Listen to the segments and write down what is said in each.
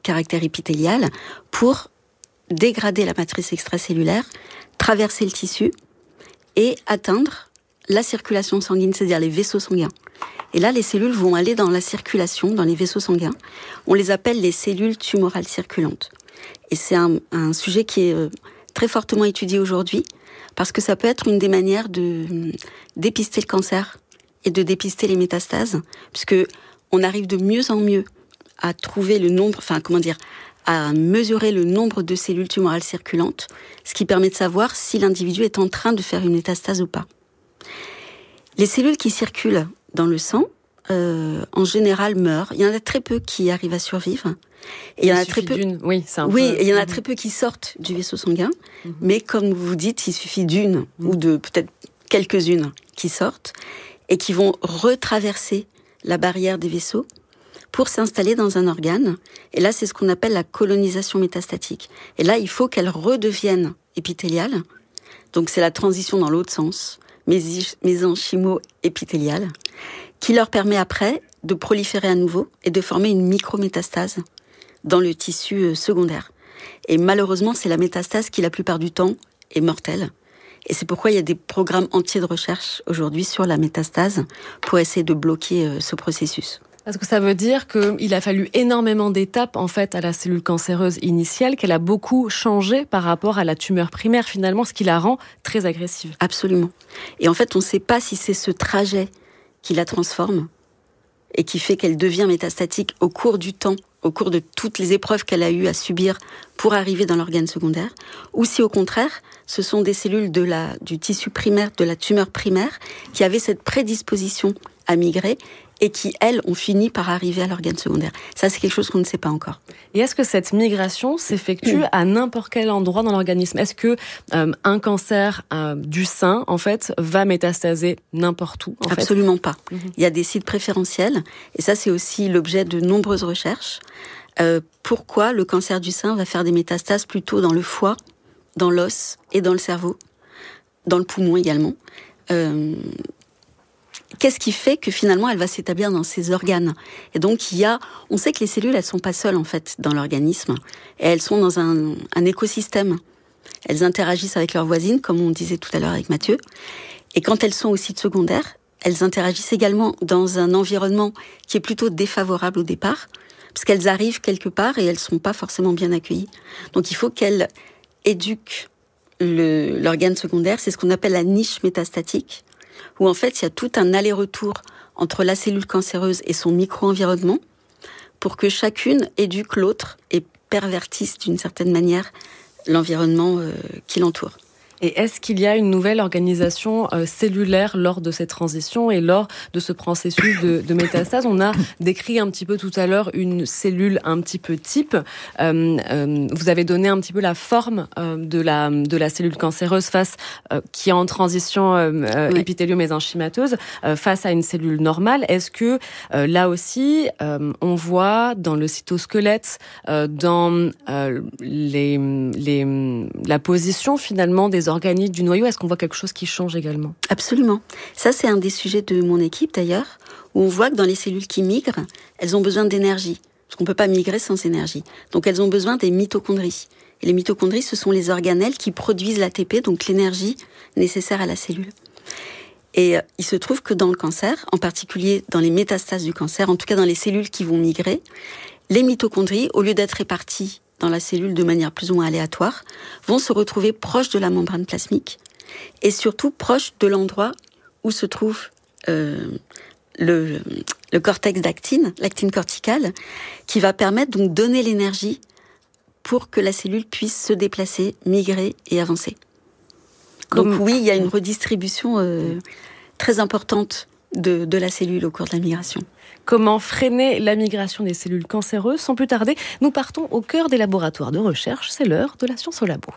caractère épithélial pour dégrader la matrice extracellulaire, traverser le tissu et atteindre la circulation sanguine, c'est-à-dire les vaisseaux sanguins. Et là, les cellules vont aller dans la circulation, dans les vaisseaux sanguins. On les appelle les cellules tumorales circulantes. Et c'est un sujet qui est très fortement étudié aujourd'hui, parce que ça peut être une des manières de dépister le cancer et de dépister les métastases, puisque on arrive de mieux en mieux à trouver le nombre, à mesurer le nombre de cellules tumorales circulantes, ce qui permet de savoir si l'individu est en train de faire une métastase ou pas. Les cellules qui circulent dans le sang, en général, meurent. Il y en a très peu qui arrivent à survivre. Et il y en a très peu. Il y en a très peu qui sortent du vaisseau sanguin. Mais comme vous dites, il suffit d'une ou de peut-être quelques-unes qui sortent et qui vont retraverser la barrière des vaisseaux pour s'installer dans un organe. Et là, c'est ce qu'on appelle la colonisation métastatique. Et là, il faut qu'elles redeviennent épithéliales. Donc, c'est la transition dans l'autre sens, mésenchymo-épithéliale, qui leur permet après de proliférer à nouveau et de former une micrométastase dans le tissu secondaire. Et malheureusement, c'est la métastase qui, la plupart du temps, est mortelle. Et c'est pourquoi il y a des programmes entiers de recherche aujourd'hui sur la métastase pour essayer de bloquer ce processus. Parce que ça veut dire qu'il a fallu énormément d'étapes en fait à la cellule cancéreuse initiale, qu'elle a beaucoup changé par rapport à la tumeur primaire finalement, ce qui la rend très agressive. Absolument. Et en fait, on ne sait pas si c'est ce trajet qui la transforme et qui fait qu'elle devient métastatique au cours du temps, au cours de toutes les épreuves qu'elle a eu à subir pour arriver dans l'organe secondaire, ou si au contraire, ce sont des cellules du tissu primaire, de la tumeur primaire, qui avaient cette prédisposition à migrer et qui, elles, ont fini par arriver à l'organe secondaire. Ça, c'est quelque chose qu'on ne sait pas encore. Et est-ce que cette migration s'effectue à n'importe quel endroit dans l'organisme ? Est-ce que un cancer du sein, en fait, va métastaser n'importe où ? Absolument pas. Il y a des sites préférentiels, et ça, c'est aussi l'objet de nombreuses recherches. Pourquoi le cancer du sein va faire des métastases plutôt dans le foie, dans l'os et dans le cerveau, dans le poumon également. Qu'est-ce qui fait que finalement elle va s'établir dans ces organes ? Et donc on sait que les cellules, elles sont pas seules en fait dans l'organisme, et elles sont dans un écosystème. Elles interagissent avec leurs voisines, comme on disait tout à l'heure avec Mathieu. Et quand elles sont au site secondaire, elles interagissent également dans un environnement qui est plutôt défavorable au départ, parce qu'elles arrivent quelque part et elles sont pas forcément bien accueillies. Donc il faut qu'elles éduquent l'organe secondaire. C'est ce qu'on appelle la niche métastatique, où en fait il y a tout un aller-retour entre la cellule cancéreuse et son micro-environnement pour que chacune éduque l'autre et pervertisse d'une certaine manière l'environnement qui l'entoure. Et est-ce qu'il y a une nouvelle organisation cellulaire lors de ces transitions et lors de ce processus de métastase ? On a décrit un petit peu tout à l'heure une cellule un petit peu type. Vous avez donné un petit peu la forme de la cellule cancéreuse qui est en transition épithélio-mésenchymateuse face à une cellule normale. Est-ce que là aussi, on voit dans le cytosquelette, dans la position finalement des organiques du noyau, est-ce qu'on voit quelque chose qui change également ? Absolument. Ça, c'est un des sujets de mon équipe d'ailleurs, où on voit que dans les cellules qui migrent, elles ont besoin d'énergie. Parce qu'on ne peut pas migrer sans énergie. Donc elles ont besoin des mitochondries. Et les mitochondries, ce sont les organelles qui produisent l'ATP, donc l'énergie nécessaire à la cellule. Et il se trouve que dans le cancer, en particulier dans les métastases du cancer, en tout cas dans les cellules qui vont migrer, les mitochondries, au lieu d'être réparties dans la cellule de manière plus ou moins aléatoire, vont se retrouver proches de la membrane plasmique et surtout proches de l'endroit où se trouve le cortex d'actine, l'actine corticale, qui va permettre donc de donner l'énergie pour que la cellule puisse se déplacer, migrer et avancer. Donc oui, il y a une redistribution très importante de la cellule au cours de la migration. Comment freiner la migration des cellules cancéreuses ? Sans plus tarder, nous partons au cœur des laboratoires de recherche. C'est l'heure de la science au labo.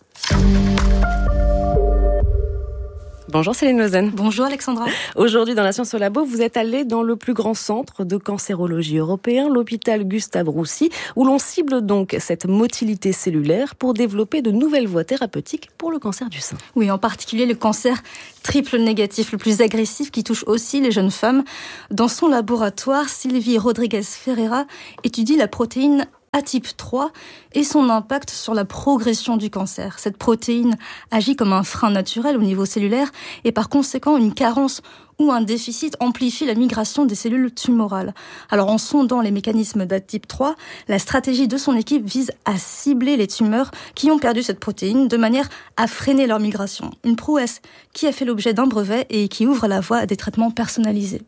Bonjour Céline Lausanne. Bonjour Alexandra. Aujourd'hui dans la Science au Labo, vous êtes allée dans le plus grand centre de cancérologie européen, l'hôpital Gustave-Roussy, où l'on cible donc cette motilité cellulaire pour développer de nouvelles voies thérapeutiques pour le cancer du sein. Oui, en particulier le cancer triple négatif, le plus agressif qui touche aussi les jeunes femmes. Dans son laboratoire, Sylvie Rodriguez Ferreira étudie la protéine ATIP 3 et son impact sur la progression du cancer. Cette protéine agit comme un frein naturel au niveau cellulaire et par conséquent une carence ou un déficit amplifie la migration des cellules tumorales. Alors en sondant les mécanismes d'ATIP 3, la stratégie de son équipe vise à cibler les tumeurs qui ont perdu cette protéine de manière à freiner leur migration. Une prouesse qui a fait l'objet d'un brevet et qui ouvre la voie à des traitements personnalisés.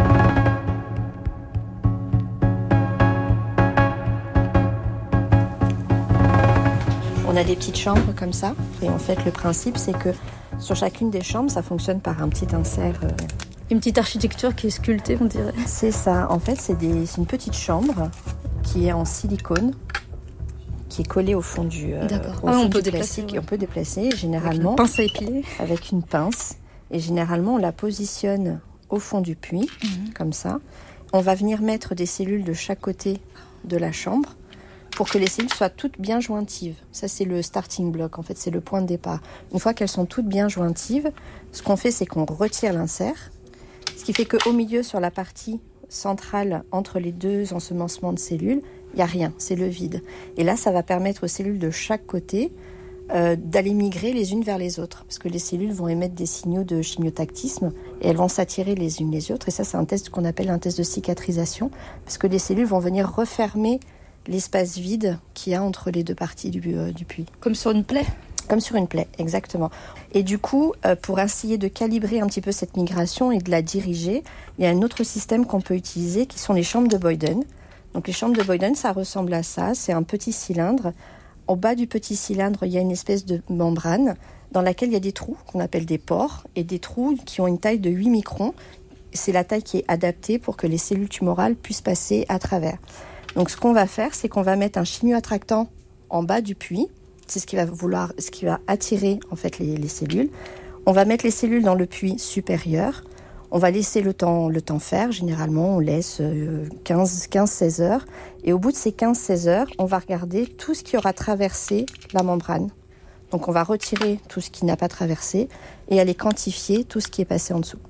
On a des petites chambres comme ça, et en fait le principe c'est que sur chacune des chambres ça fonctionne par un petit insert. Une petite architecture qui est sculptée, on dirait. C'est ça, en fait c'est une petite chambre qui est en silicone, qui est collée au fond du, on peut déplacer, plastique, et on peut déplacer généralement avec une pince à épiler. Avec une pince, et généralement on la positionne au fond du puits, comme ça. On va venir mettre des cellules de chaque côté de la chambre, pour que les cellules soient toutes bien jointives. Ça, c'est le starting block, en fait, c'est le point de départ. Une fois qu'elles sont toutes bien jointives, ce qu'on fait, c'est qu'on retire l'insert, ce qui fait qu'au milieu, sur la partie centrale, entre les deux ensemencements de cellules, il n'y a rien, c'est le vide. Et là, ça va permettre aux cellules de chaque côté d'aller migrer les unes vers les autres, parce que les cellules vont émettre des signaux de chimiotactisme et elles vont s'attirer les unes les autres. Et ça, c'est un test qu'on appelle un test de cicatrisation, parce que les cellules vont venir refermer l'espace vide qu'il y a entre les deux parties du puits. Comme sur une plaie ? Comme sur une plaie, exactement. Et du coup, pour essayer de calibrer un petit peu cette migration et de la diriger, il y a un autre système qu'on peut utiliser qui sont les chambres de Boyden. Donc les chambres de Boyden, ça ressemble à ça, c'est un petit cylindre. Au bas du petit cylindre, il y a une espèce de membrane dans laquelle il y a des trous qu'on appelle des pores et des trous qui ont une taille de 8 microns. C'est la taille qui est adaptée pour que les cellules tumorales puissent passer à travers. Donc ce qu'on va faire, c'est qu'on va mettre un chimioattractant en bas du puits. C'est ce qui va attirer en fait les cellules. On va mettre les cellules dans le puits supérieur. On va laisser le temps faire. Généralement, on laisse 15-16 heures. Et au bout de ces 15-16 heures, on va regarder tout ce qui aura traversé la membrane. Donc on va retirer tout ce qui n'a pas traversé et aller quantifier tout ce qui est passé en dessous.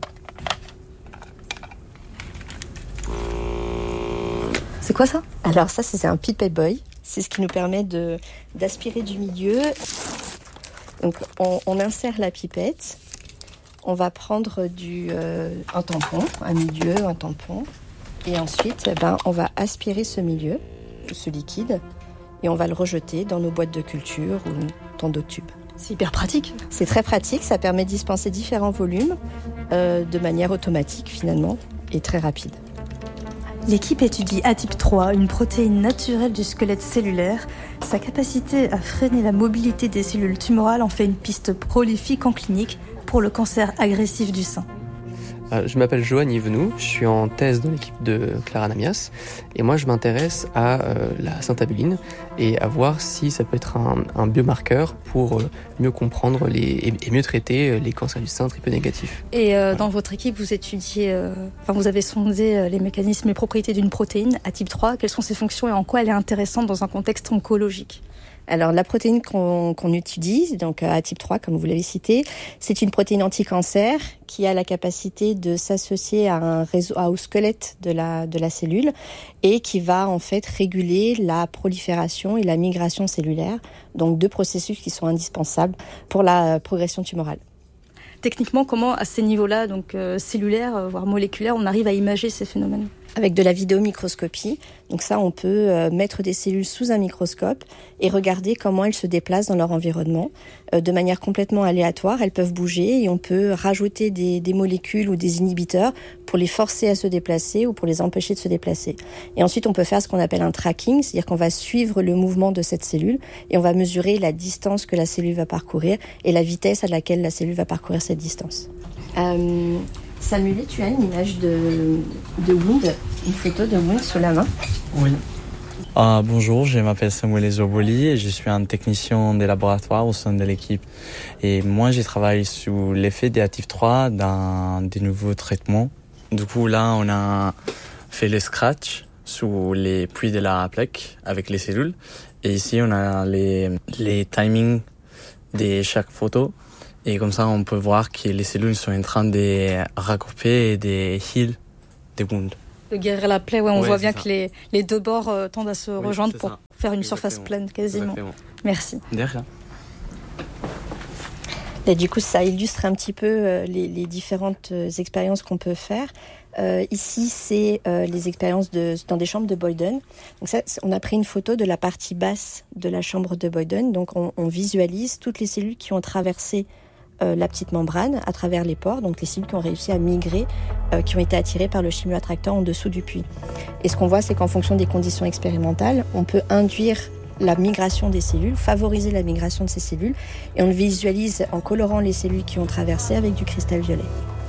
C'est quoi ça ? Alors ça, c'est un pipette boy. C'est ce qui nous permet d'aspirer du milieu. Donc on insère la pipette. On va prendre un tampon, un milieu, un tampon. Et ensuite, on va aspirer ce milieu, ce liquide, et on va le rejeter dans nos boîtes de culture ou dans d'autres tubes. C'est hyper pratique. C'est très pratique, ça permet de dispenser différents volumes de manière automatique finalement et très rapide. L'équipe étudie ATIP 3, une protéine naturelle du squelette cellulaire. Sa capacité à freiner la mobilité des cellules tumorales en fait une piste prolifique en clinique pour le cancer agressif du sein. Je m'appelle Johan Yvenou, je suis en thèse dans l'équipe de Clara Namias et moi je m'intéresse à la syntabuline et à voir si ça peut être un biomarqueur pour mieux comprendre et mieux traiter les cancers du sein triple négatifs. Et dans votre équipe, vous étudiez, vous avez sondé les mécanismes et propriétés d'une protéine ATIP 3. Quelles sont ses fonctions et en quoi elle est intéressante dans un contexte oncologique ? Alors la protéine qu'on utilise, donc ATIP 3 comme vous l'avez cité, c'est une protéine anti-cancer qui a la capacité de s'associer à un réseau au squelette de la cellule et qui va en fait réguler la prolifération et la migration cellulaire, donc deux processus qui sont indispensables pour la progression tumorale. Techniquement, comment à ces niveaux-là, donc cellulaires, voire moléculaires, on arrive à imager ces phénomènes ? Avec de la vidéomicroscopie. Donc ça, on peut mettre des cellules sous un microscope et regarder comment elles se déplacent dans leur environnement. De manière complètement aléatoire, elles peuvent bouger et on peut rajouter des molécules ou des inhibiteurs pour les forcer à se déplacer ou pour les empêcher de se déplacer. Et ensuite, on peut faire ce qu'on appelle un tracking, c'est-à-dire qu'on va suivre le mouvement de cette cellule et on va mesurer la distance que la cellule va parcourir et la vitesse à laquelle la cellule va parcourir cette distance. Samuel, tu as une image de Wound, une photo de Wound sous la main ? Oui. Bonjour, je m'appelle Samuel Ezoboli et je suis un technicien des laboratoires au sein de l'équipe. Et moi, je travaille sur l'effet des ATIP 3 dans des nouveaux traitements. Du coup, là, on a fait le scratch sur les puits de la plaque avec les cellules. Et ici, on a les timings de chaque photo. Et comme ça, on peut voir que les cellules sont en train de regrouper et de heal des wounds. De guérir la plaie, on voit bien ça. que les deux bords tendent à se rejoindre c'est pour ça. faire une Exactement. surface pleine quasiment. Exactement. Merci. De rien. Et du coup, ça illustre un petit peu les différentes expériences qu'on peut faire. Ici, c'est les expériences dans des chambres de Boyden. Donc ça, on a pris une photo de la partie basse de la chambre de Boyden. Donc on visualise toutes les cellules qui ont traversé la petite membrane à travers les pores, donc les cellules qui ont réussi à migrer, qui ont été attirées par le chimioattracteur en dessous du puits. Et ce qu'on voit, c'est qu'en fonction des conditions expérimentales, on peut induire la migration des cellules, favoriser la migration de ces cellules, et on le visualise en colorant les cellules qui ont traversé avec du cristal violet.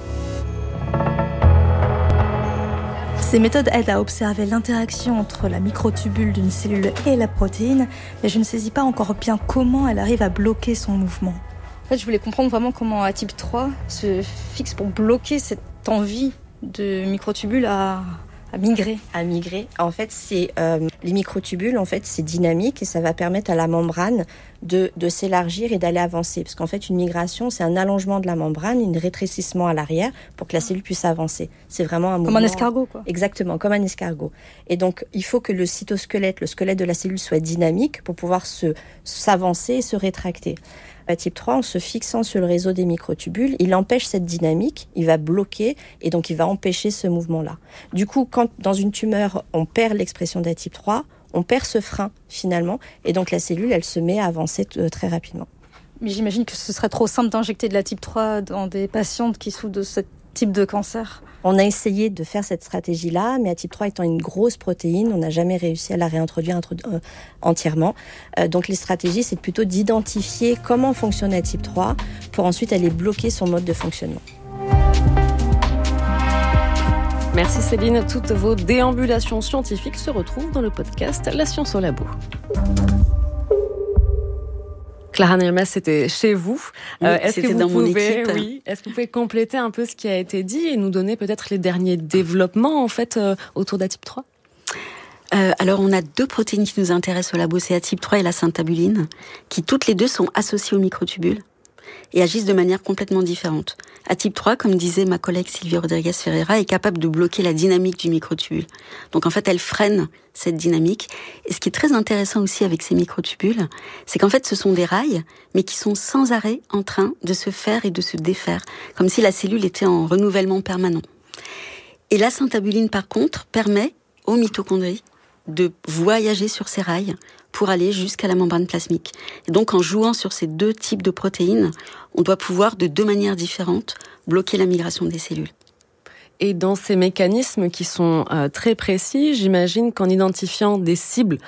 Ces méthodes aident à observer l'interaction entre la microtubule d'une cellule et la protéine, mais je ne saisis pas encore bien comment elle arrive à bloquer son mouvement. En fait, je voulais comprendre vraiment comment Atype 3 se fixe pour bloquer cette envie de microtubule à migrer. À migrer. En fait, c'est les microtubules, en fait, c'est dynamique et ça va permettre à la membrane de s'élargir et d'aller avancer. Parce qu'en fait, une migration, c'est un allongement de la membrane, un rétrécissement à l'arrière pour que la cellule puisse avancer. C'est vraiment un mouvement... Comme un escargot, quoi. Exactement, comme un escargot. Et donc, il faut que le cytosquelette, le squelette de la cellule soit dynamique pour pouvoir s'avancer et se rétracter. Type 3, en se fixant sur le réseau des microtubules, il empêche cette dynamique, il va bloquer et donc il va empêcher ce mouvement-là. Du coup, quand dans une tumeur, on perd l'expression d'Atype 3, on perd ce frein finalement et donc la cellule, elle se met à avancer très rapidement. Mais j'imagine que ce serait trop simple d'injecter de la type 3 dans des patientes qui souffrent de ce type de cancer. On a essayé de faire cette stratégie-là, mais Atype 3 étant une grosse protéine, on n'a jamais réussi à la réintroduire entièrement. Donc les stratégies, c'est plutôt d'identifier comment fonctionne Atype 3 pour ensuite aller bloquer son mode de fonctionnement. Merci Céline. Toutes vos déambulations scientifiques se retrouvent dans le podcast La Science au Labo. Clara Namias, c'était chez vous. Oui, c'était dans mon équipe. Oui, est-ce que vous pouvez compléter un peu ce qui a été dit et nous donner peut-être les derniers développements en fait autour d'Atype 3 ? Alors, on a deux protéines qui nous intéressent au labo, c'est Atype 3 et la syntabuline, qui toutes les deux sont associées aux microtubules et agissent de manière complètement différente. Atype 3, comme disait ma collègue Sylvie Rodriguez Ferreira, est capable de bloquer la dynamique du microtubule. Donc en fait, elle freine cette dynamique. Et ce qui est très intéressant aussi avec ces microtubules, c'est qu'en fait, ce sont des rails, mais qui sont sans arrêt en train de se faire et de se défaire, comme si la cellule était en renouvellement permanent. Et la syntabuline, par contre, permet aux mitochondries de voyager sur ces rails pour aller jusqu'à la membrane plasmique. Et donc, en jouant sur ces deux types de protéines, on doit pouvoir, de deux manières différentes, bloquer la migration des cellules. Et dans ces mécanismes qui sont très précis, j'imagine qu'en identifiant des cibles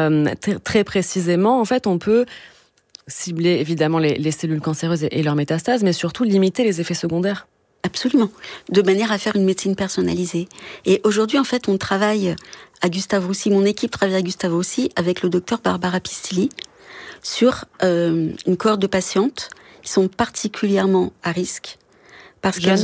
très précisément, en fait, on peut cibler évidemment les cellules cancéreuses et leurs métastases, mais surtout limiter les effets secondaires. Absolument, de manière à faire une médecine personnalisée. Et aujourd'hui, en fait, on travaille à Gustave Roussy, mon équipe travaille à Gustave Roussy avec le docteur Barbara Pistilli sur une cohorte de patientes qui sont particulièrement à risque parce qu'elles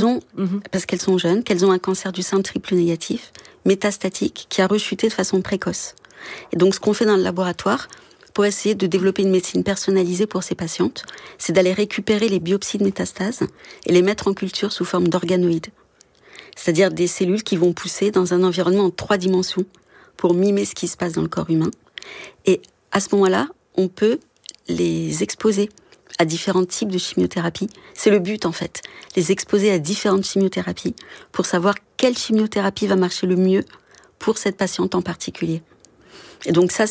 sont jeunes, qu'elles ont un cancer du sein triple négatif, métastatique, qui a rechuté de façon précoce. Et donc, ce qu'on fait dans le laboratoire pour essayer de développer une médecine personnalisée pour ces patientes, c'est d'aller récupérer les biopsies de métastases et les mettre en culture sous forme d'organoïdes. C'est-à-dire des cellules qui vont pousser dans un environnement en 3 dimensions pour mimer ce qui se passe dans le corps humain. Et à ce moment-là, on peut les exposer à différents types de chimiothérapie. C'est le but, en fait, les exposer à différentes chimiothérapies pour savoir quelle chimiothérapie va marcher le mieux pour cette patiente en particulier. Et donc ça,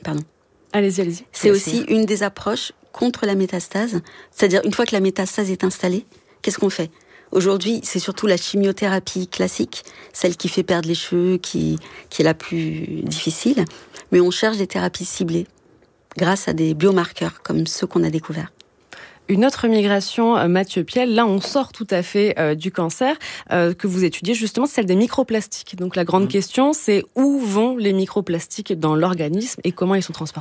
Allez-y. C'est aussi une des approches contre la métastase. C'est-à-dire, une fois que la métastase est installée, qu'est-ce qu'on fait ? Aujourd'hui, c'est surtout la chimiothérapie classique, celle qui fait perdre les cheveux, qui est la plus difficile. Mais on cherche des thérapies ciblées grâce à des biomarqueurs comme ceux qu'on a découverts. Une autre migration, Mathieu Piel, là on sort tout à fait du cancer, que vous étudiez justement, celle des microplastiques. Donc la grande question, c'est où vont les microplastiques dans l'organisme et comment ils sont transportés ?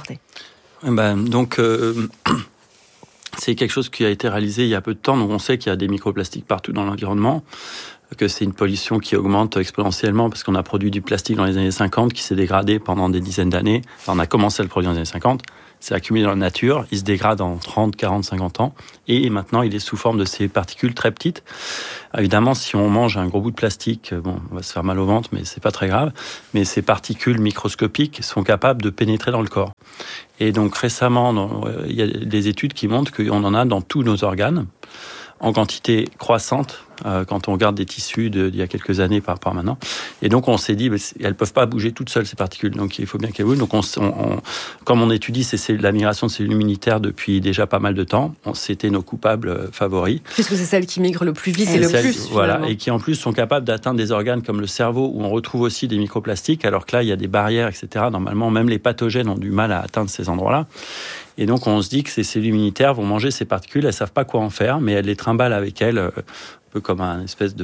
C'est quelque chose qui a été réalisé il y a peu de temps. Donc on sait qu'il y a des microplastiques partout dans l'environnement, que c'est une pollution qui augmente exponentiellement parce qu'on a produit du plastique dans les années 50 qui s'est dégradé pendant des dizaines d'années. Enfin, on a commencé à le produire dans les années 50 C'est accumulé dans la nature, il se dégrade en 30, 40, 50 ans, et maintenant il est sous forme de ces particules très petites. Évidemment, si on mange un gros bout de plastique, on va se faire mal au ventre, mais c'est pas très grave. Mais ces particules microscopiques sont capables de pénétrer dans le corps. Et donc récemment, il y a des études qui montrent qu'on en a dans tous nos organes, en quantité croissante, quand on regarde des tissus d'il y a quelques années par rapport à maintenant. Et donc, on s'est dit, elles ne peuvent pas bouger toutes seules, ces particules. Donc, il faut bien qu'elles bougent. Donc, comme on étudie la migration de cellules immunitaires depuis déjà pas mal de temps, c'était nos coupables favoris. Puisque c'est celles qui migrent le plus vite et le plus, voilà, et qui, en plus, sont capables d'atteindre des organes comme le cerveau, où on retrouve aussi des microplastiques, alors que là, il y a des barrières, etc. Normalement, même les pathogènes ont du mal à atteindre ces endroits-là. Et donc, on se dit que ces cellules immunitaires vont manger ces particules, elles ne savent pas quoi en faire, mais elles les trimballent avec elles, un peu comme un espèce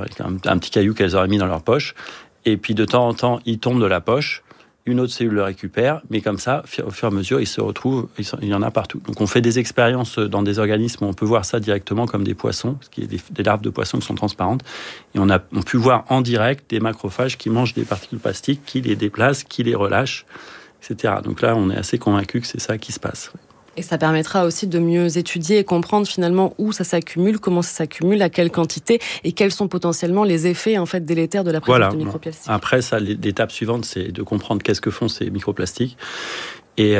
un petit caillou qu'elles auraient mis dans leur poche. Et puis, de temps en temps, il tombe de la poche, une autre cellule le récupère, mais comme ça, au fur et à mesure, ils se retrouvent, il y en a partout. Donc, on fait des expériences dans des organismes où on peut voir ça directement comme des poissons, parce qu'il y a des larves de poissons qui sont transparentes. Et on peut voir en direct des macrophages qui mangent des particules plastiques, qui les déplacent, qui les relâchent, etc. Donc là, on est assez convaincus que c'est ça qui se passe. Et ça permettra aussi de mieux étudier et comprendre finalement où ça s'accumule, comment ça s'accumule, à quelle quantité et quels sont potentiellement les effets en fait délétères de la présence de microplastiques. Après, l'étape suivante, c'est de comprendre qu'est-ce que font ces microplastiques. Et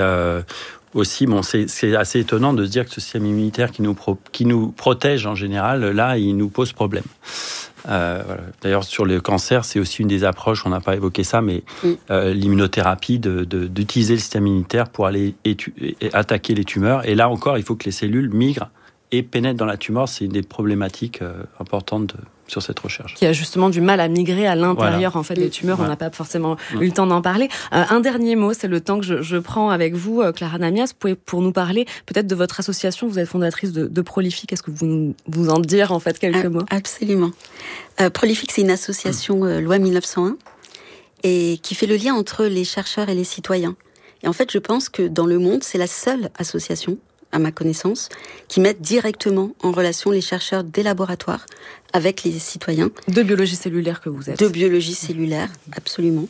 aussi, c'est assez étonnant de se dire que ce système immunitaire qui nous protège en général, là, il nous pose problème. Voilà. D'ailleurs, sur le cancer, c'est aussi une des approches, on n'a pas évoqué ça, mais l'immunothérapie, d'utiliser le système immunitaire pour aller attaquer les tumeurs. Et là encore, il faut que les cellules migrent et pénètrent dans la tumeur. C'est une des problématiques importantes sur cette recherche. Qui a justement du mal à migrer à l'intérieur en fait des tumeurs. Voilà. On n'a pas forcément eu le temps d'en parler. Un dernier mot, c'est le temps que je prends avec vous, Clara Namias, pour nous parler peut-être de votre association. Vous êtes fondatrice de Prolific. Est-ce que vous en dire en fait quelques mots? Absolument. Prolific, c'est une association loi 1901 et qui fait le lien entre les chercheurs et les citoyens. Et en fait, je pense que dans le monde, c'est la seule association, à ma connaissance, qui mettent directement en relation les chercheurs des laboratoires avec les citoyens. De biologie cellulaire que vous êtes. De biologie cellulaire, absolument.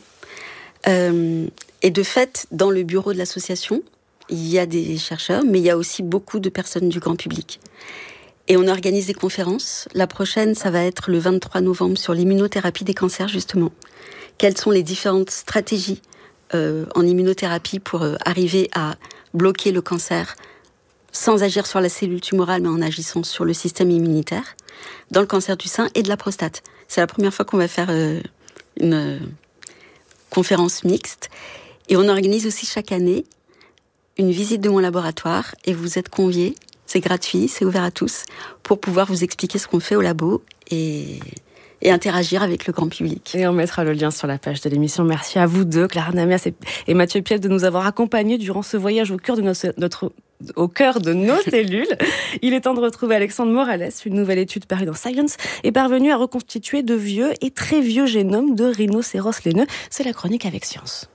Et de fait, dans le bureau de l'association, il y a des chercheurs, mais il y a aussi beaucoup de personnes du grand public. Et on organise des conférences. La prochaine, ça va être le 23 novembre sur l'immunothérapie des cancers, justement. Quelles sont les différentes stratégies en immunothérapie pour arriver à bloquer le cancer sans agir sur la cellule tumorale, mais en agissant sur le système immunitaire, dans le cancer du sein et de la prostate. C'est la première fois qu'on va faire une conférence mixte. Et on organise aussi chaque année une visite de mon laboratoire, et vous êtes conviés, c'est gratuit, c'est ouvert à tous, pour pouvoir vous expliquer ce qu'on fait au labo et interagir avec le grand public. Et on mettra le lien sur la page de l'émission. Merci à vous deux, Clara Namias et Mathieu Piel, de nous avoir accompagnés durant ce voyage au cœur de nos cellules. Il est temps de retrouver Alexandre Morales. Une nouvelle étude parue dans Science est parvenue à reconstituer de vieux et très vieux génomes de rhinocéros laineux. C'est la chronique avec Science.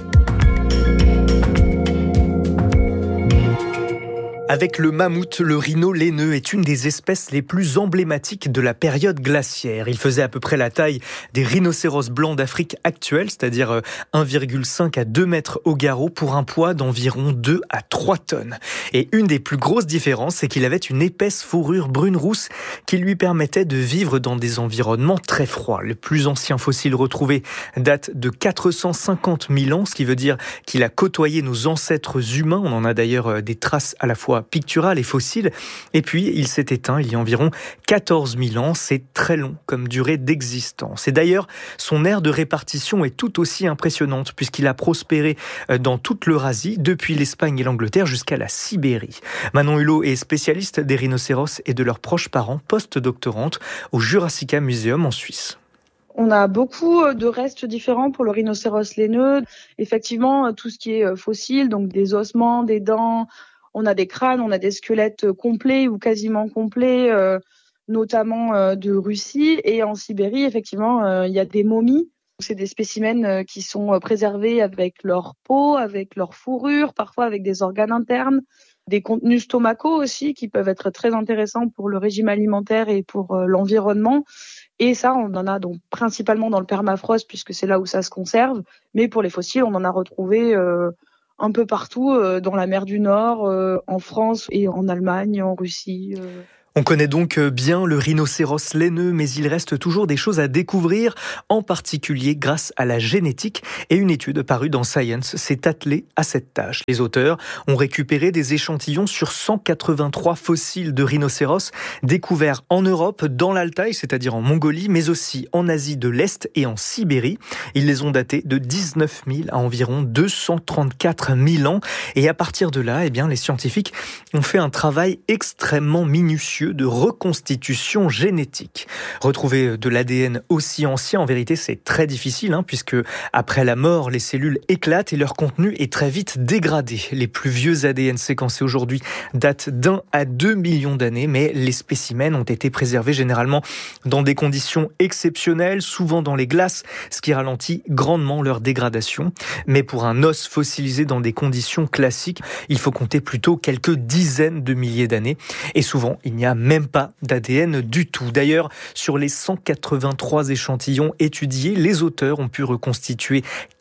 Avec le mammouth, le rhino laineux est une des espèces les plus emblématiques de la période glaciaire. Il faisait à peu près la taille des rhinocéros blancs d'Afrique actuelle, c'est-à-dire 1,5 à 2 mètres au garrot pour un poids d'environ 2 à 3 tonnes. Et une des plus grosses différences, c'est qu'il avait une épaisse fourrure brune-rousse qui lui permettait de vivre dans des environnements très froids. Le plus ancien fossile retrouvé date de 450 000 ans, ce qui veut dire qu'il a côtoyé nos ancêtres humains. On en a d'ailleurs des traces à la fois picturales et fossiles. Et puis, il s'est éteint il y a environ 14 000 ans. C'est très long comme durée d'existence. Et d'ailleurs, son aire de répartition est tout aussi impressionnante puisqu'il a prospéré dans toute l'Eurasie, depuis l'Espagne et l'Angleterre jusqu'à la Sibérie. Manon Hulot est spécialiste des rhinocéros et de leurs proches parents, post-doctorante au Jurassica Museum en Suisse. On a beaucoup de restes différents pour le rhinocéros laineux. Effectivement, tout ce qui est fossile, donc des ossements, des dents, on a des crânes, on a des squelettes complets ou quasiment complets, notamment de Russie. Et en Sibérie, effectivement, il y a des momies. C'est des spécimens qui sont préservés avec leur peau, avec leur fourrure, parfois avec des organes internes, des contenus stomacaux aussi qui peuvent être très intéressants pour le régime alimentaire et pour l'environnement. Et ça, on en a donc principalement dans le permafrost puisque c'est là où ça se conserve. Mais pour les fossiles, on en a retrouvé un peu partout dans la mer du Nord, en France et en Allemagne, en Russie. On connaît donc bien le rhinocéros laineux, mais il reste toujours des choses à découvrir, en particulier grâce à la génétique. Et une étude parue dans Science s'est attelée à cette tâche. Les auteurs ont récupéré des échantillons sur 183 fossiles de rhinocéros découverts en Europe, dans l'Altaï, c'est-à-dire en Mongolie, mais aussi en Asie de l'Est et en Sibérie. Ils les ont datés de 19 000 à environ 234 000 ans. Et à partir de là, les scientifiques ont fait un travail extrêmement minutieux de reconstitution génétique. Retrouver de l'ADN aussi ancien, en vérité, c'est très difficile, puisque après la mort, les cellules éclatent et leur contenu est très vite dégradé. Les plus vieux ADN séquencés aujourd'hui datent d'1 à 2 millions d'années, mais les spécimens ont été préservés généralement dans des conditions exceptionnelles, souvent dans les glaces, ce qui ralentit grandement leur dégradation. Mais pour un os fossilisé dans des conditions classiques, il faut compter plutôt quelques dizaines de milliers d'années. Et souvent, il n'y a même pas d'ADN du tout. D'ailleurs, sur les 183 échantillons étudiés, les auteurs ont pu reconstituer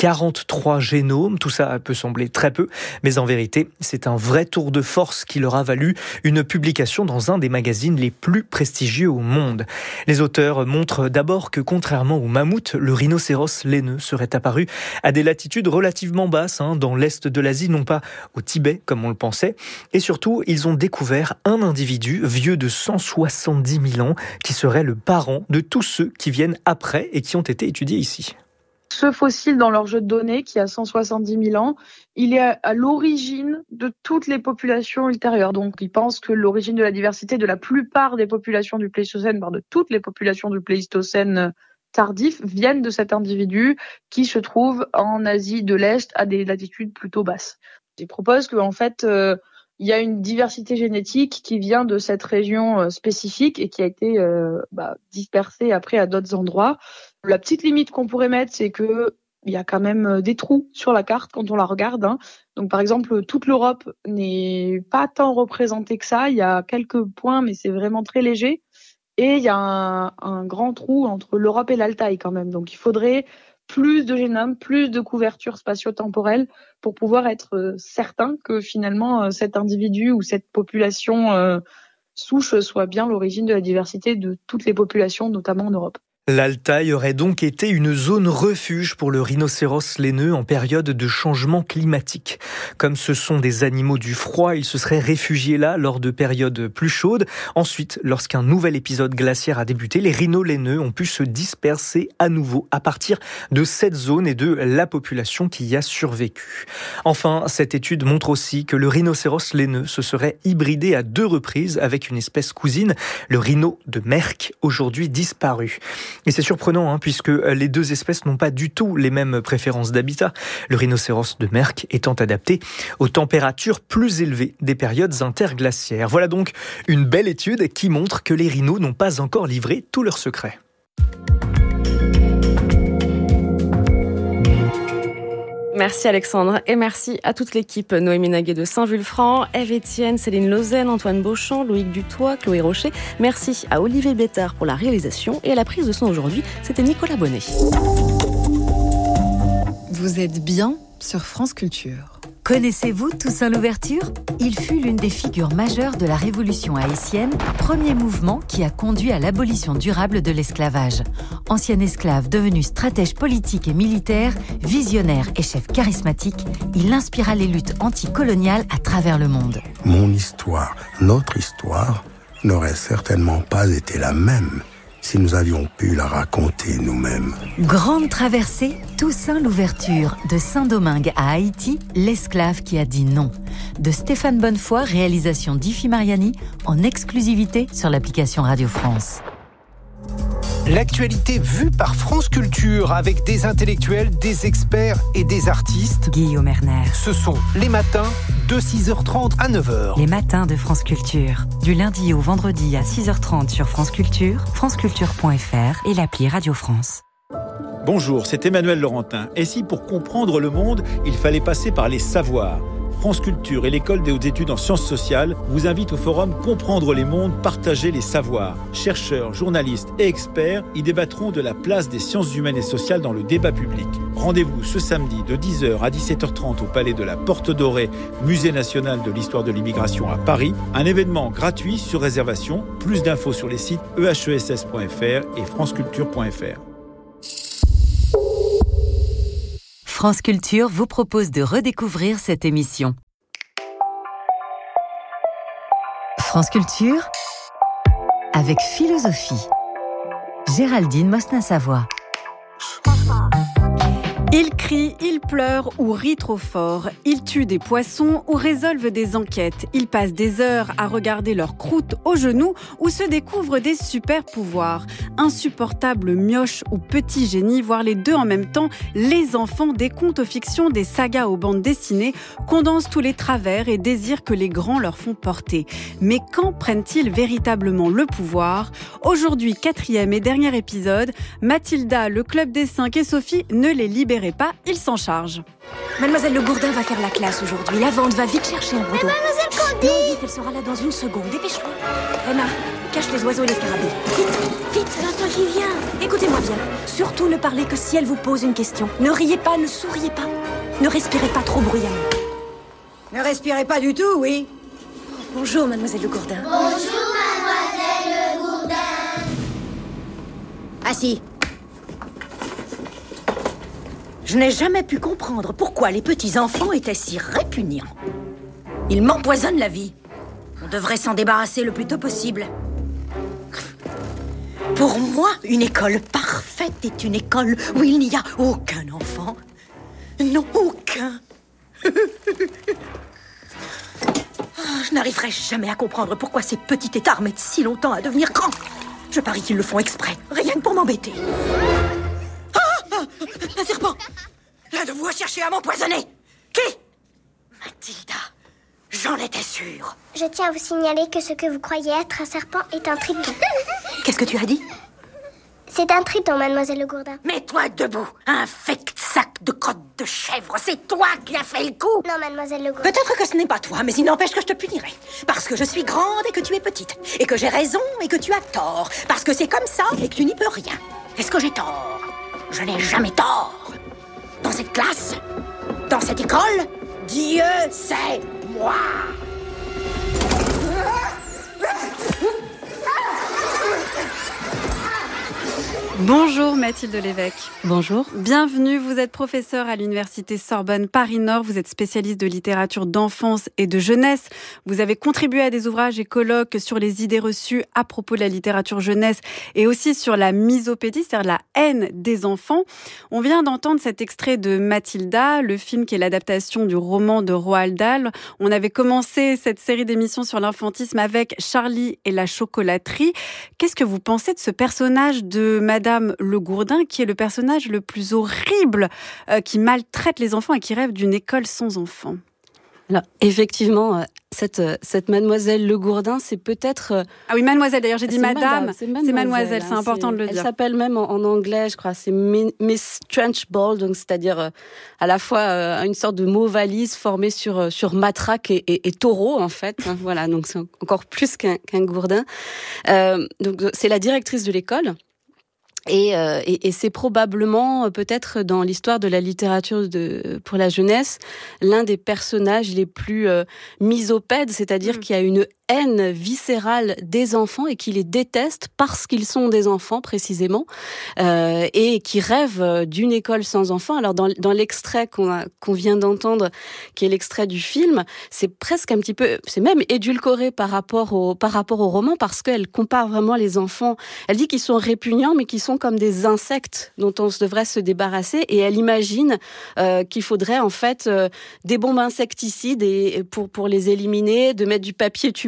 43 génomes. Tout ça peut sembler très peu, mais en vérité, c'est un vrai tour de force qui leur a valu une publication dans un des magazines les plus prestigieux au monde. Les auteurs montrent d'abord que, contrairement au mammouth, le rhinocéros laineux serait apparu à des latitudes relativement basses, dans l'est de l'Asie, non pas au Tibet comme on le pensait. Et surtout, ils ont découvert un individu vieux de 170 000 ans qui serait le parent de tous ceux qui viennent après et qui ont été étudiés ici. Ce fossile dans leur jeu de données, qui a 170 000 ans, il est à l'origine de toutes les populations ultérieures. Donc, ils pensent que l'origine de la diversité de la plupart des populations du Pléistocène, voire de toutes les populations du Pléistocène tardif, viennent de cet individu qui se trouve en Asie de l'Est à des latitudes plutôt basses. Ils proposent qu'en fait, il y a une diversité génétique qui vient de cette région spécifique et qui a été dispersée après à d'autres endroits. La petite limite qu'on pourrait mettre, c'est que il y a quand même des trous sur la carte quand on la regarde. Donc par exemple, toute l'Europe n'est pas tant représentée que ça. Il y a quelques points, mais c'est vraiment très léger. Et il y a un grand trou entre l'Europe et l'Altaï quand même. Donc il faudrait plus de génomes, plus de couverture spatio-temporelle pour pouvoir être certain que finalement cet individu ou cette population souche soit bien l'origine de la diversité de toutes les populations, notamment en Europe. L'Altaï aurait donc été une zone refuge pour le rhinocéros laineux en période de changement climatique. Comme ce sont des animaux du froid, ils se seraient réfugiés là lors de périodes plus chaudes. Ensuite, lorsqu'un nouvel épisode glaciaire a débuté, les rhinos laineux ont pu se disperser à nouveau à partir de cette zone et de la population qui y a survécu. Enfin, cette étude montre aussi que le rhinocéros laineux se serait hybridé à 2 reprises avec une espèce cousine, le rhino de Merck, aujourd'hui disparu. Et c'est surprenant, puisque les 2 espèces n'ont pas du tout les mêmes préférences d'habitat. Le rhinocéros de Merck étant adapté aux températures plus élevées des périodes interglaciaires. Voilà donc une belle étude qui montre que les rhinos n'ont pas encore livré tous leurs secrets. Merci Alexandre et merci à toute l'équipe. Noémie Naguet de Saint-Vulfranc, Ève Etienne, Céline Lausanne, Antoine Beauchamp, Loïc Dutoit, Chloé Rocher. Merci à Olivier Bétard pour la réalisation et à la prise de son aujourd'hui, c'était Nicolas Bonnet. Vous êtes bien sur France Culture. Connaissez-vous Toussaint Louverture ? Il fut l'une des figures majeures de la Révolution haïtienne, premier mouvement qui a conduit à l'abolition durable de l'esclavage. Ancien esclave devenu stratège politique et militaire, visionnaire et chef charismatique, il inspira les luttes anticoloniales à travers le monde. Mon histoire, notre histoire, n'aurait certainement pas été la même si nous avions pu la raconter nous-mêmes. Grande traversée, Toussaint Louverture, de Saint-Domingue à Haïti, l'esclave qui a dit non. De Stéphane Bonnefoy, réalisation d'Ifi Mariani, en exclusivité sur l'application Radio France. L'actualité vue par France Culture avec des intellectuels, des experts et des artistes. Guillaume Erner. Ce sont les matins de 6h30 à 9h. Les matins de France Culture. Du lundi au vendredi à 6h30 sur France Culture, franceculture.fr et l'appli Radio France. Bonjour, c'est Emmanuel Laurentin. Et si pour comprendre le monde, il fallait passer par les savoirs ? France Culture et l'École des hautes études en sciences sociales vous invitent au forum Comprendre les mondes, partager les savoirs. Chercheurs, journalistes et experts y débattront de la place des sciences humaines et sociales dans le débat public. Rendez-vous ce samedi de 10h à 17h30 au Palais de la Porte Dorée, Musée national de l'histoire de l'immigration à Paris. Un événement gratuit sur réservation. Plus d'infos sur les sites ehess.fr et franceculture.fr. France Culture vous propose de redécouvrir cette émission. France Culture avec philosophie. Géraldine Mosna-Savoie. Ils crient, ils pleurent ou rient trop fort. Ils tuent des poissons ou résolvent des enquêtes. Ils passent des heures à regarder leur croûte aux genoux ou se découvrent des super pouvoirs. Insupportables mioches ou petits génies, voire les deux en même temps, les enfants des contes aux fictions, des sagas aux bandes dessinées, condensent tous les travers et désirent que les grands leur font porter. Mais quand prennent-ils véritablement le pouvoir ? Aujourd'hui, 4e et dernier épisode, Mathilda, le Club des 5 et Sophie ne les libèrent pas, ils s'en chargent. Mademoiselle Le Gourdin va faire la classe aujourd'hui. Lavande va vite chercher un bouton. Mademoiselle Candy! Non, vite, elle sera là dans une seconde. Dépêche-toi. Rena, cache les oiseaux et les scarabées. Vite. J'entends qui vient. Écoutez-moi bien. Surtout ne parlez que si elle vous pose une question. Ne riez pas, ne souriez pas. Ne respirez pas trop bruyamment. Ne respirez pas du tout, oui. Bonjour, Mademoiselle Le Gourdin. Bonjour, Mademoiselle Le Gourdin. Assis. Je n'ai jamais pu comprendre pourquoi les petits-enfants étaient si répugnants. Ils m'empoisonnent la vie. On devrait s'en débarrasser le plus tôt possible. Pour moi, une école parfaite est une école où il n'y a aucun enfant. Non, aucun. Je n'arriverai jamais à comprendre pourquoi ces petits têtards mettent si longtemps à devenir grands. Je parie qu'ils le font exprès, rien que pour m'embêter. Un serpent! L'un de vous a cherché à m'empoisonner! Qui? Mathilda, j'en étais sûre. Je tiens à vous signaler que ce que vous croyez être un serpent est un triton. Qu'est-ce que tu as dit? C'est un triton, Mademoiselle Le Gourdin. Mets-toi debout, infect sac de crotte de chèvre. C'est toi qui as fait le coup. Non, Mademoiselle Le Gourdin. Peut-être que ce n'est pas toi, mais il n'empêche que je te punirai. Parce que je suis grande et que tu es petite. Et que j'ai raison et que tu as tort. Parce que c'est comme ça et que tu n'y peux rien. Est-ce que j'ai tort? Je n'ai jamais tort. Dans cette classe, dans cette école, Dieu c'est moi. Bonjour Mathilde Lévesque. Bonjour. Bienvenue, vous êtes professeure à l'université Sorbonne Paris-Nord, vous êtes spécialiste de littérature d'enfance et de jeunesse. Vous avez contribué à des ouvrages et colloques sur les idées reçues à propos de la littérature jeunesse et aussi sur la misopédie, c'est-à-dire la haine des enfants. On vient d'entendre cet extrait de Mathilda, le film qui est l'adaptation du roman de Roald Dahl. On avait commencé cette série d'émissions sur l'infantisme avec Charlie et la chocolaterie. Qu'est-ce que vous pensez de ce personnage de Madame Le Gourdin, qui est le personnage le plus horrible, qui maltraite les enfants et qui rêve d'une école sans enfants? Alors, effectivement, cette mademoiselle Le Gourdin, c'est peut-être... Ah oui, mademoiselle, d'ailleurs, j'ai dit madame. C'est mademoiselle, hein, c'est important de le dire. Elle s'appelle même en anglais, je crois, c'est Miss Trunchbull, donc c'est-à-dire à la fois une sorte de mot valise formé sur matraque et taureau, en fait. Hein, voilà, donc c'est encore plus qu'un Gourdin. Donc c'est la directrice de l'école. Et c'est probablement, peut-être dans l'histoire de la littérature pour la jeunesse, l'un des personnages les plus misopèdes, c'est-à-dire qu'il y a une haine viscérale des enfants et qui les déteste parce qu'ils sont des enfants précisément et qui rêvent d'une école sans enfants. Alors dans l'extrait qu'on vient d'entendre, qui est l'extrait du film, c'est presque un petit peu, c'est même édulcoré par rapport au roman parce qu'elle compare vraiment les enfants. Elle dit qu'ils sont répugnants mais qu'ils sont comme des insectes dont on devrait se débarrasser et elle imagine qu'il faudrait en fait des bombes insecticides et pour les éliminer, de mettre du papier tumour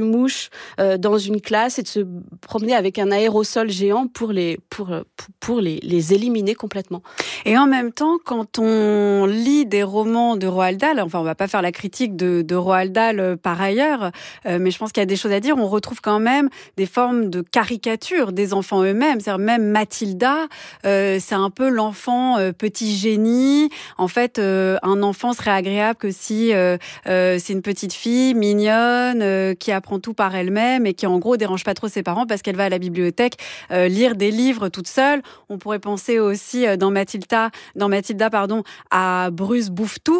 mouches dans une classe et de se promener avec un aérosol géant pour les éliminer complètement. Et en même temps, quand on lit des romans de Roald Dahl, enfin on va pas faire la critique de Roald Dahl par ailleurs, mais je pense qu'il y a des choses à dire. On retrouve quand même des formes de caricature des enfants eux-mêmes. C'est-à-dire même Mathilda, c'est un peu l'enfant petit génie. En fait, un enfant serait agréable que si c'est une petite fille mignonne qui apprend tout par elle-même et qui en gros dérange pas trop ses parents parce qu'elle va à la bibliothèque lire des livres toute seule. On pourrait penser aussi dans Mathilda, à Bruce Bouffe-Tout,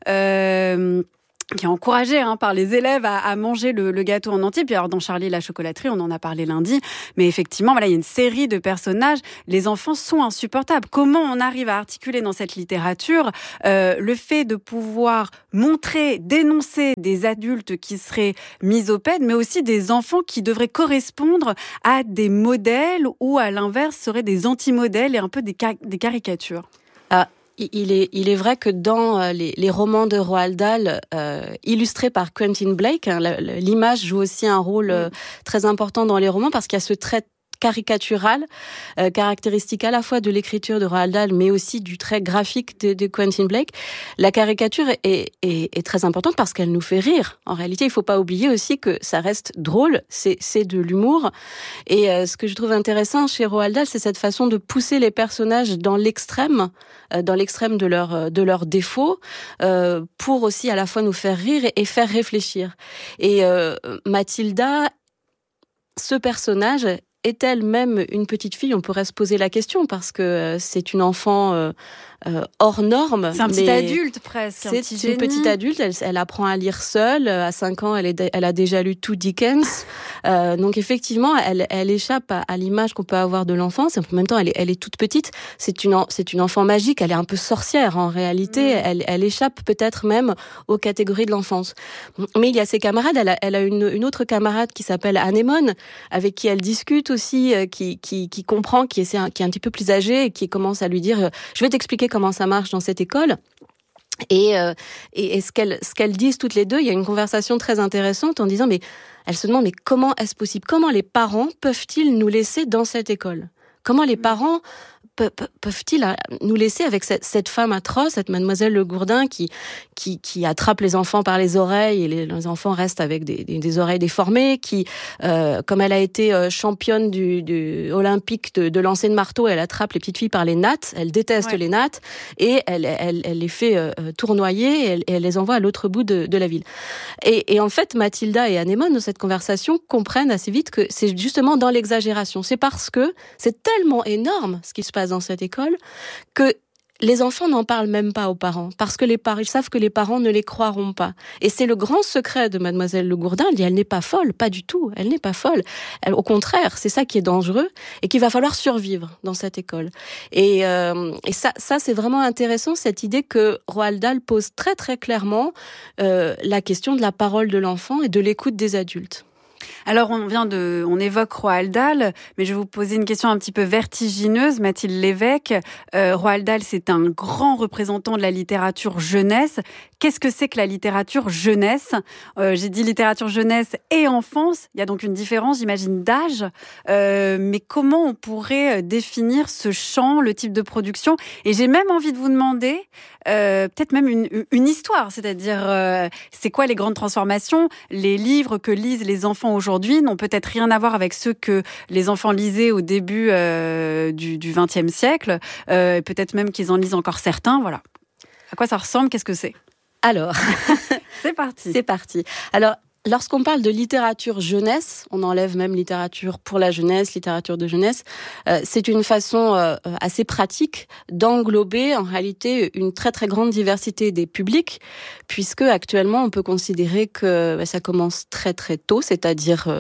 qui est encouragé par les élèves à manger le gâteau en entier. Puis alors dans Charlie et la chocolaterie, on en a parlé lundi, mais effectivement, voilà, il y a une série de personnages. Les enfants sont insupportables. Comment on arrive à articuler dans cette littérature le fait de pouvoir montrer, dénoncer des adultes qui seraient misopèdes, mais aussi des enfants qui devraient correspondre à des modèles ou à l'inverse seraient des anti-modèles et un peu des caricatures. Il est vrai que dans les romans de Roald Dahl, illustrés par Quentin Blake, l'image joue aussi un rôle très important dans les romans parce qu'il y a ce trait caricatural, caractéristique à la fois de l'écriture de Roald Dahl, mais aussi du trait graphique de Quentin Blake. La caricature est très importante parce qu'elle nous fait rire. En réalité, il ne faut pas oublier aussi que ça reste drôle, c'est de l'humour. Et ce que je trouve intéressant chez Roald Dahl, c'est cette façon de pousser les personnages dans l'extrême de leurs défauts, pour aussi à la fois nous faire rire et faire réfléchir. Et Mathilda, ce personnage, est-elle même une petite fille ? On pourrait se poser la question parce que c'est une enfant hors norme. C'est un petit adulte presque. C'est une petite adulte, elle apprend à lire seule. À 5 ans, elle a déjà lu tout Dickens. Donc effectivement, elle échappe à l'image qu'on peut avoir de l'enfance. En même temps, elle est toute petite. C'est une enfant magique, elle est un peu sorcière en réalité. Elle échappe peut-être même aux catégories de l'enfance. Mais il y a ses camarades. Elle a une autre camarade qui s'appelle Anémone, avec qui elle discute aussi, qui comprend, qui est un petit peu plus âgée et qui commence à lui dire « Je vais t'expliquer comment ça marche dans cette école ». Et ce qu'elles disent toutes les deux, il y a une conversation très intéressante en disant, mais elles se demandent, mais comment est-ce possible ? Comment les parents peuvent-ils nous laisser dans cette école ? Comment les parents peuvent-ils nous laisser avec cette femme atroce, cette mademoiselle Le Gourdin qui attrape les enfants par les oreilles et les enfants restent avec des oreilles déformées, qui, comme elle a été championne du olympique de lancer de marteau, elle attrape les petites filles par les nattes, elle déteste les nattes et elle les fait tournoyer et elle les envoie à l'autre bout de la ville. Et en fait, Mathilda et Anémone, dans cette conversation, comprennent assez vite que c'est justement dans l'exagération. C'est parce que c'est tellement énorme ce qui se passe dans cette école que les enfants n'en parlent même pas aux parents, parce que ils savent que les parents ne les croiront pas. Et c'est le grand secret de mademoiselle Le Gourdin. Elle dit, elle n'est pas folle, pas du tout, elle n'est pas folle. Au contraire, c'est ça qui est dangereux et qu'il va falloir survivre dans cette école. Et ça c'est vraiment intéressant, cette idée que Roald Dahl pose très très clairement la question de la parole de l'enfant et de l'écoute des adultes. Alors, on évoque Roald Dahl, mais je vais vous poser une question un petit peu vertigineuse, Mathilde Lévesque. Roald Dahl, c'est un grand représentant de la littérature jeunesse. Qu'est-ce que c'est que la littérature jeunesse ? J'ai dit littérature jeunesse et enfance. Il y a donc une différence, j'imagine, d'âge. Mais comment on pourrait définir ce champ, le type de production ? Et j'ai même envie de vous demander, peut-être même une histoire, c'est-à-dire c'est quoi les grandes transformations ? Les livres que lisent les enfants aujourd'hui n'ont peut-être rien à voir avec ceux que les enfants lisaient au début du XXe siècle. Peut-être même qu'ils en lisent encore certains. Voilà. À quoi ça ressemble ? Qu'est-ce que c'est ? Alors, c'est parti. C'est parti. Alors, lorsqu'on parle de littérature jeunesse, on enlève même littérature pour la jeunesse, littérature de jeunesse, c'est une façon assez pratique d'englober en réalité une très très grande diversité des publics, puisque actuellement on peut considérer que ça commence très très tôt, c'est-à-dire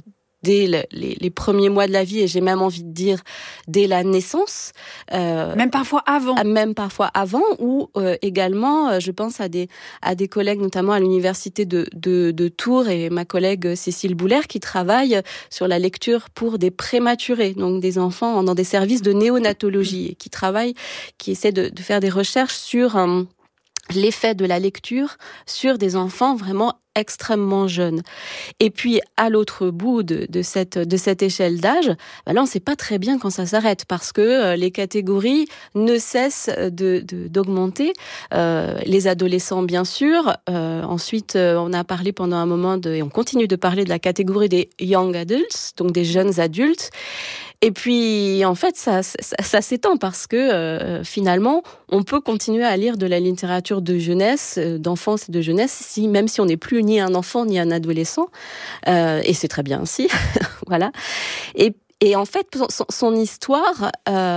dès les premiers mois de la vie, et j'ai même envie de dire dès la naissance. Même parfois avant. Même parfois avant, ou également, je pense à des collègues, notamment à l'université de Tours, et ma collègue Cécile Boulaire, qui travaille sur la lecture pour des prématurés, donc des enfants dans des services de néonatologie, et qui essaie de faire des recherches sur l'effet de la lecture sur des enfants vraiment extrêmement jeunes. Et puis, à l'autre bout de cette échelle d'âge, là, on ne sait pas très bien quand ça s'arrête parce que les catégories ne cessent d'augmenter. Les adolescents, bien sûr. Ensuite, on a parlé pendant un moment et on continue de parler de la catégorie des young adults, donc des jeunes adultes. Et puis, en fait, ça s'étend parce que finalement, on peut continuer à lire de la littérature de jeunesse, d'enfance et de jeunesse, même si on n'est plus ni un enfant ni un adolescent. Et c'est très bien ainsi. Voilà. Et en fait, son histoire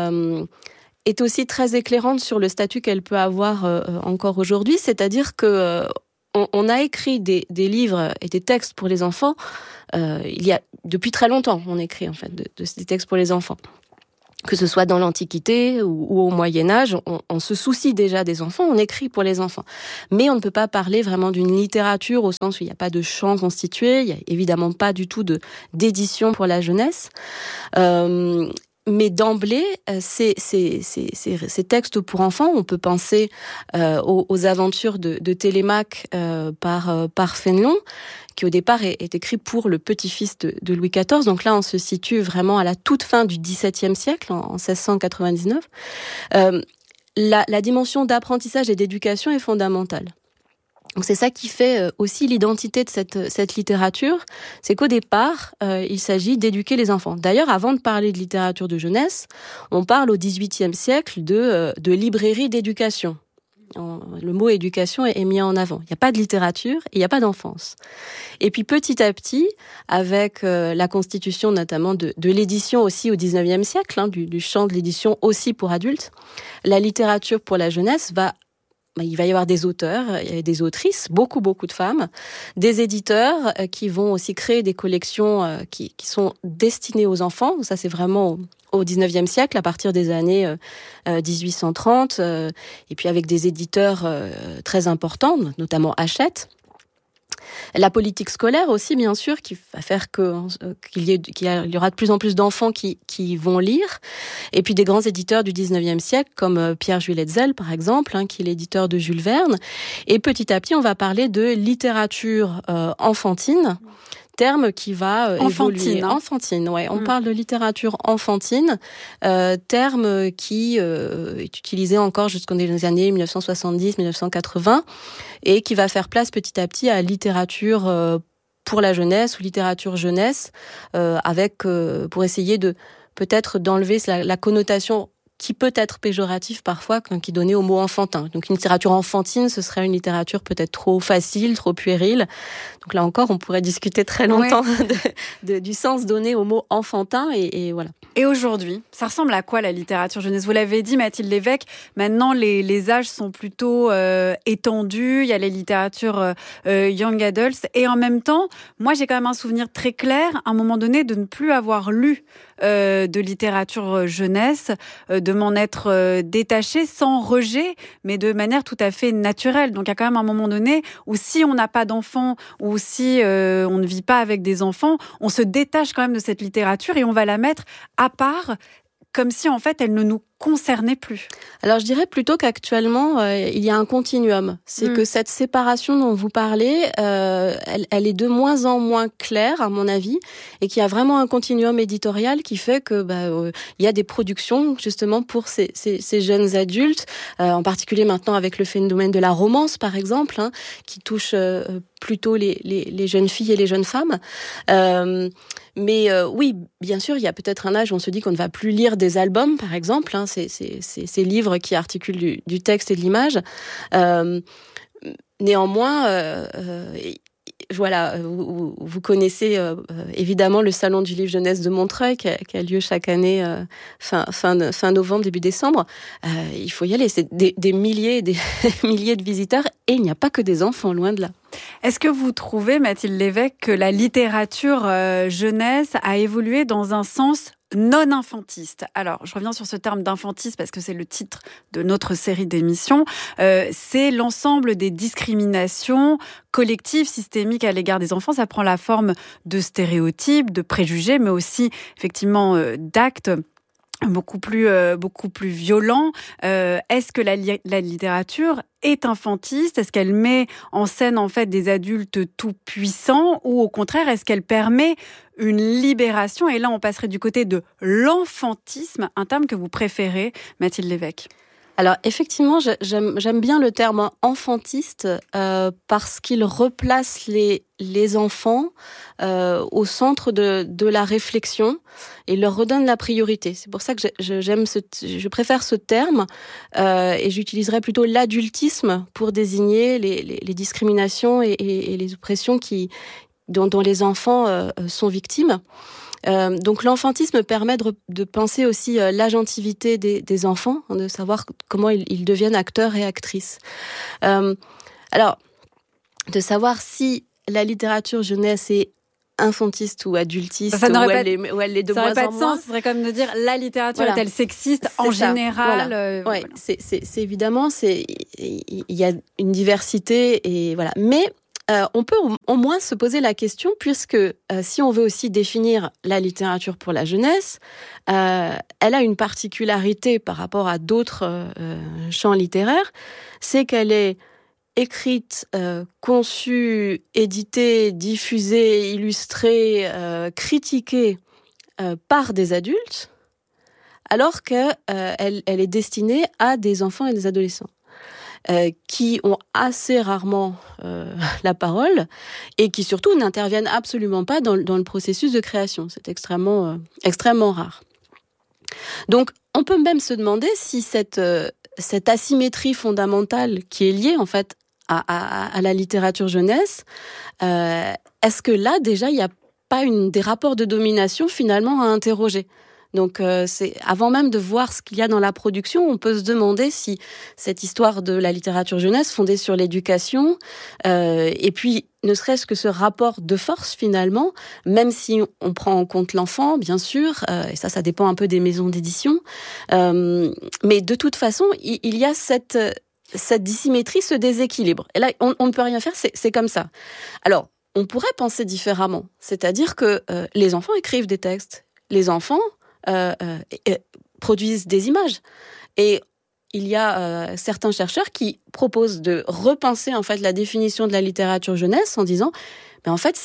est aussi très éclairante sur le statut qu'elle peut avoir encore aujourd'hui. C'est-à-dire que on a écrit des livres et des textes pour les enfants. Il y a depuis très longtemps, on écrit en fait des textes pour les enfants. Que ce soit dans l'Antiquité ou au Moyen-Âge, on se soucie déjà des enfants, on écrit pour les enfants. Mais on ne peut pas parler vraiment d'une littérature au sens où il n'y a pas de champ constitué, il n'y a évidemment pas du tout d'édition pour la jeunesse. Mais d'emblée, ces textes pour enfants, on peut penser aux aventures de Télémaque par Fénelon, qui au départ est écrit pour le petit-fils de Louis XIV. Donc là, on se situe vraiment à la toute fin du XVIIe siècle, en 1699. La dimension d'apprentissage et d'éducation est fondamentale. Donc c'est ça qui fait aussi l'identité de cette littérature, c'est qu'au départ, il s'agit d'éduquer les enfants. D'ailleurs, avant de parler de littérature de jeunesse, on parle au XVIIIe siècle de librairie d'éducation. Le mot éducation est mis en avant. Il n'y a pas de littérature et il n'y a pas d'enfance. Et puis petit à petit, avec la constitution notamment de l'édition aussi au XIXe siècle, du champ de l'édition aussi pour adultes, la littérature pour la jeunesse il va y avoir des auteurs, des autrices, beaucoup de femmes, des éditeurs qui vont aussi créer des collections qui sont destinées aux enfants. Ça, c'est vraiment au XIXe siècle, à partir des années 1830, et puis avec des éditeurs très importants, notamment Hachette. La politique scolaire aussi, bien sûr, qui va faire qu'il y aura de plus en plus d'enfants qui vont lire. Et puis des grands éditeurs du 19e siècle, comme Pierre-Jules Hetzel, par exemple, qui est l'éditeur de Jules Verne. Et petit à petit, on va parler de littérature enfantine, terme qui va évoluer. Enfantine, ouais. On parle de littérature enfantine, terme qui est utilisé encore jusqu'aux années 1970-1980 et qui va faire place petit à petit à littérature pour la jeunesse ou littérature jeunesse, pour essayer de peut-être d'enlever la connotation qui peut être péjoratif parfois, qui est donné au mot enfantin. Donc une littérature enfantine, ce serait une littérature peut-être trop facile, trop puérile. Donc là encore, on pourrait discuter très longtemps du sens donné au mot enfantin, et voilà. Et aujourd'hui, ça ressemble à quoi la littérature jeunesse ? Vous l'avez dit, Mathilde Lévesque, maintenant les âges sont plutôt étendus, il y a les littératures young adults, et en même temps, moi j'ai quand même un souvenir très clair, à un moment donné, de ne plus avoir lu de littérature jeunesse, de m'en être détachée sans rejet, mais de manière tout à fait naturelle. Donc il y a quand même un moment donné où si on n'a pas d'enfants ou si on ne vit pas avec des enfants, on se détache quand même de cette littérature et on va la mettre à part, comme si en fait elle ne nous concernait plus. Alors je dirais plutôt qu'actuellement il y a un continuum. C'est que cette séparation dont vous parlez, elle est de moins en moins claire à mon avis, et qu'il y a vraiment un continuum éditorial qui fait que il y a des productions justement pour ces jeunes adultes, en particulier maintenant avec le phénomène de la romance par exemple, qui touche plutôt les jeunes filles et les jeunes femmes. Mais oui, bien sûr, il y a peut-être un âge où on se dit qu'on ne va plus lire des albums, par exemple, ces livres qui articulent du texte et de l'image. Néanmoins, voilà, vous connaissez évidemment le Salon du livre jeunesse de Montreuil qui a lieu chaque année fin novembre, début décembre. Il faut y aller, c'est des milliers et des milliers de visiteurs, et il n'y a pas que des enfants, loin de là. Est-ce que vous trouvez, Mathilde Lévesque, que la littérature jeunesse a évolué dans un sens non-infantiste? Alors, je reviens sur ce terme d'infantisme parce que c'est le titre de notre série d'émissions. C'est l'ensemble des discriminations collectives, systémiques à l'égard des enfants. Ça prend la forme de stéréotypes, de préjugés, mais aussi, effectivement, d'actes beaucoup plus violent. Est-ce que la littérature est infantiste? Est-ce qu'elle met en scène en fait des adultes tout puissants, ou au contraire est-ce qu'elle permet une libération? Et là on passerait du côté de l'enfantisme, un terme que vous préférez, Mathilde Lévesque. Alors effectivement, j'aime bien le terme enfantiste parce qu'il replace les enfants au centre de la réflexion et leur redonne la priorité. C'est pour ça que je préfère ce terme et j'utiliserais plutôt l'adultisme pour désigner les discriminations et les oppressions dont les enfants sont victimes. Donc l'enfantisme permet de penser aussi l'agentivité des enfants, de savoir comment ils deviennent acteurs et actrices. Alors, de savoir si la littérature jeunesse est infantiste ou adultiste, ou elle est de moins en moins. Ça n'aurait pas de sens, ce serait comme de dire la littérature est-elle sexiste en général. Voilà. C'est évidemment, il y a une diversité, et voilà. Mais on peut au moins se poser la question, puisque si on veut aussi définir la littérature pour la jeunesse, elle a une particularité par rapport à d'autres champs littéraires, c'est qu'elle est écrite, conçue, éditée, diffusée, illustrée, critiquée par des adultes, alors qu'elle est destinée à des enfants et des adolescents. Qui ont assez rarement la parole et qui surtout n'interviennent absolument pas dans le processus de création. C'est extrêmement rare. Donc, on peut même se demander si cette asymétrie fondamentale qui est liée en fait à la littérature jeunesse, est-ce que là déjà il n'y a pas des rapports de domination finalement à interroger? Donc, avant même de voir ce qu'il y a dans la production, on peut se demander si cette histoire de la littérature jeunesse fondée sur l'éducation, et puis ne serait-ce que ce rapport de force finalement, même si on prend en compte l'enfant, bien sûr, et ça dépend un peu des maisons d'édition, mais de toute façon, il y a cette dissymétrie, ce déséquilibre. Et là, on ne peut rien faire, c'est comme ça. Alors, on pourrait penser différemment, c'est-à-dire que les enfants écrivent des textes, les enfants produisent des images. Et il y a certains chercheurs qui proposent de repenser en fait la définition de la littérature jeunesse en disant, mais en fait,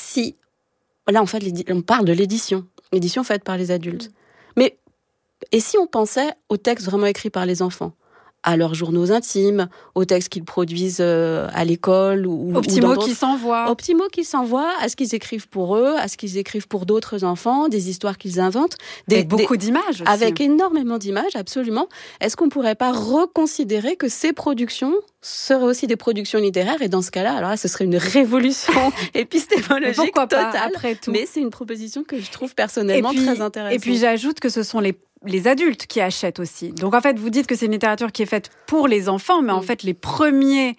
on parle de l'édition faite par les adultes. Mais et si on pensait aux textes vraiment écrits par les enfants, à leurs journaux intimes, aux textes qu'ils produisent à l'école ou aux petits mots qu'ils s'envoient. Aux petits mots qu'ils s'envoient, à ce qu'ils écrivent pour eux, à ce qu'ils écrivent pour d'autres enfants, des histoires qu'ils inventent. Avec beaucoup d'images aussi. Avec énormément d'images, absolument. Est-ce qu'on ne pourrait pas reconsidérer que ces productions seraient aussi des productions littéraires? Et dans ce cas-là, alors là, ce serait une révolution épistémologique totale. Après tout. Mais c'est une proposition que je trouve personnellement très intéressante. Et puis j'ajoute que ce sont les adultes qui achètent aussi. Donc en fait, vous dites que c'est une littérature qui est faite pour les enfants, mais en fait, les premiers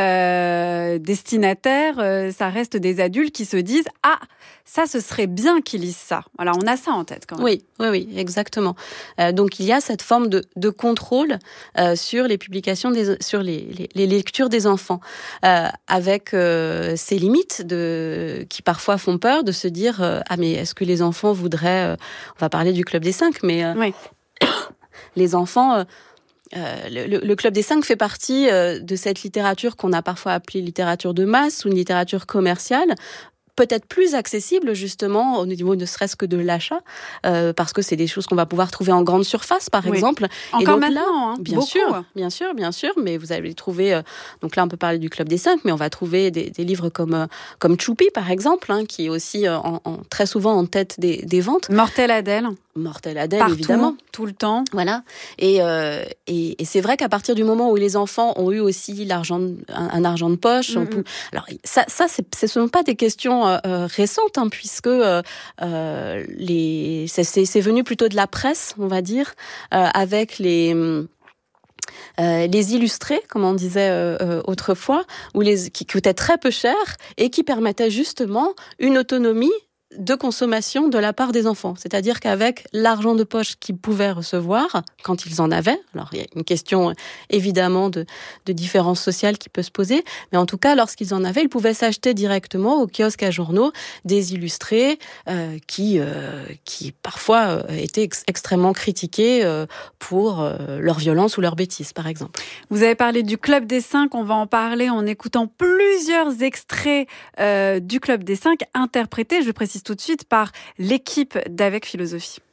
destinataires, ça reste des adultes qui se disent « Ah, ça, ce serait bien qu'ils lisent ça ». Voilà, on a ça en tête quand même. Oui, exactement. Donc il y a cette forme de contrôle sur les publications, sur les lectures des enfants, avec ces limites qui parfois font peur de se dire « Ah, mais est-ce que les enfants voudraient… on va parler du Club des 5, mais… Oui. Les enfants… le Club des 5 fait partie de cette littérature qu'on a parfois appelée littérature de masse ou une littérature commerciale, peut-être plus accessible justement au niveau ne serait-ce que de l'achat, parce que c'est des choses qu'on va pouvoir trouver en grande surface par exemple. Encore et donc maintenant, là, bien sûr, mais vous allez trouver, donc là on peut parler du Club des 5, mais on va trouver des livres comme Choupi par exemple, qui est aussi très souvent en tête des ventes. Mortel Adèle, partout, évidemment. Tout le temps. Voilà. Et c'est vrai qu'à partir du moment où les enfants ont eu aussi un argent de poche, alors ça ce sont pas des questions récentes, puisque c'est venu plutôt de la presse, on va dire, avec les illustrés, comme on disait autrefois, qui coûtaient très peu cher et qui permettaient justement une autonomie de consommation de la part des enfants. C'est-à-dire qu'avec l'argent de poche qu'ils pouvaient recevoir, quand ils en avaient, alors il y a une question évidemment de différence sociale qui peut se poser, mais en tout cas, lorsqu'ils en avaient, ils pouvaient s'acheter directement au kiosque à journaux des illustrés qui parfois étaient extrêmement critiqués pour leur violence ou leur bêtise, par exemple. Vous avez parlé du Club des 5, on va en parler en écoutant plusieurs extraits du Club des 5 interprétés, je précise tout de suite, par l'équipe d'Avec Philosophie.